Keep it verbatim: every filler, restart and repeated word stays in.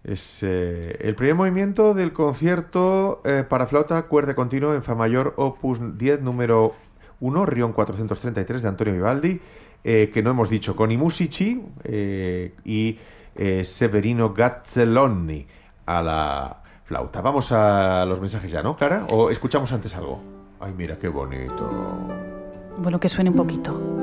Es eh, el primer movimiento del concierto eh, para flauta, cuerda continua en fa mayor, opus diez, número uno, Rion cuatrocientos treinta y tres de Antonio Vivaldi, eh, que no hemos dicho, con i musici eh, y eh, Severino Gazzelloni a la flauta. Vamos a los mensajes ya, ¿no, Clara? ¿O escuchamos antes algo? Ay, mira, qué bonito. Bueno, que suene un poquito.